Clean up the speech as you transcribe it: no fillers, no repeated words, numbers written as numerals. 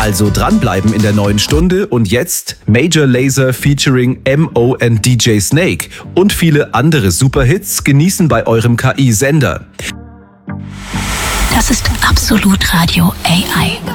Also dranbleiben in der neuen Stunde und jetzt Major Lazer featuring MO and DJ Snake und viele andere Superhits genießen bei eurem KI-Sender. Das ist Absolut Radio AI.